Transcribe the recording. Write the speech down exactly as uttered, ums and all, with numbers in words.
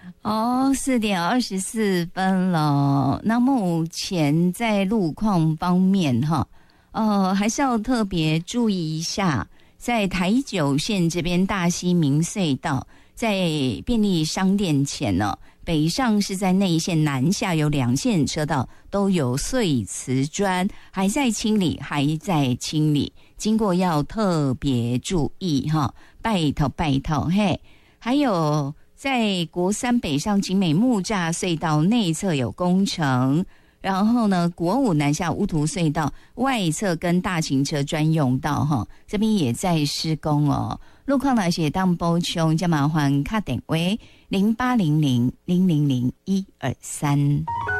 哦，四点二十四分了。那目前在路况方面哈，呃，还是要特别注意一下，在台九线这边大溪民隧道，在便利商店前呢，北上是在内线，南下有两线车道都有碎瓷砖，还在清理，还在清理，经过要特别注意哈，拜托拜托嘿。还有在国三北上景美木栅隧道内侧有工程，然后呢，国五南下乌涂隧道外侧跟大型车专用道哈，这边也在施工哦。路况呢是当补充，就麻烦打电话零八零零零零零一二三。